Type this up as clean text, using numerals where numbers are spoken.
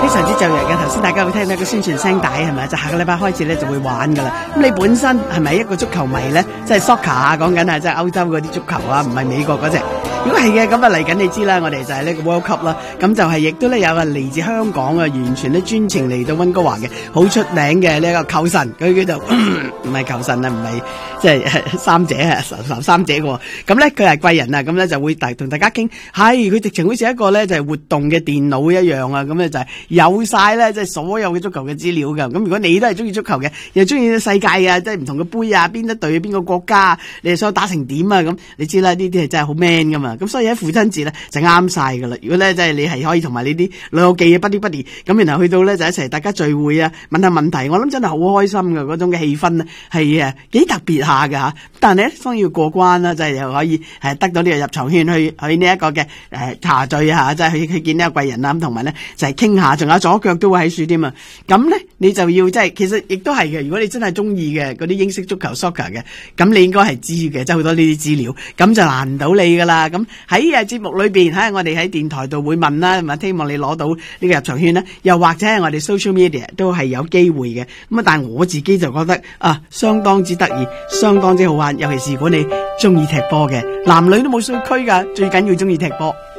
常之就日嘅。頭先大家會聽到個宣傳聲帶係咪？就下個禮拜開始咧就會玩噶啦。咁你本身係咪一個足球迷咧？即係 soccer 啊，講緊係即係歐洲嗰啲足球啊，唔係美國嗰隻。如果係嘅，咁啊嚟緊你知啦，我哋就係呢個 World Cup 啦。咁就係亦都咧有個嚟自香港嘅，完全咧專程嚟到溫哥華嘅，好出名嘅呢個球神，佢叫做唔係球神啊，唔係即係三姐啊，三姐嘅。咁咧佢係貴人啊，咁咧就會同大家傾，係佢直情好似一個咧就係活動嘅電腦一樣啊，咁咧就係有晒咧即係所有嘅足球嘅資料㗎。咁如果你都係中意足球嘅，又中意世界啊，即係唔同嘅杯啊，邊一隊邊個國家，你係想打成點啊？咁你知啦，呢啲係真係好 man 噶嘛。咁所以喺父親節咧就啱晒噶啦。如果咧即係你係可以同埋你啲老友記啊 buddy 咁，然後去到咧就一齊大家聚會啊，問下問題，我諗真係好開心噶，嗰種嘅氣氛咧係幾特別下㗎吓。但係咧當然要過關啦，即係又可以得到呢個入場券去呢一個嘅茶聚吓，即係去見呢個貴人啦。咁同埋咧就係傾下，仲有左腳都會喺樹添啊。咁咧你就要即係其實亦都係嘅。如果你真係中意嘅嗰啲英式足球 soccer 嘅，咁你應該係知嘅，即係好多呢啲資料，咁就難唔到你噶啦。咁喺節目裏邊，我哋喺電台度會問啦，咁希望你攞到呢個入場券啦，又或者係我哋 social media 都係有機會嘅。咁但係我自己就覺得相當之得意，相當之好玩，尤其是如果你中意踢波嘅，男女都冇區㗎，最緊要中意踢波。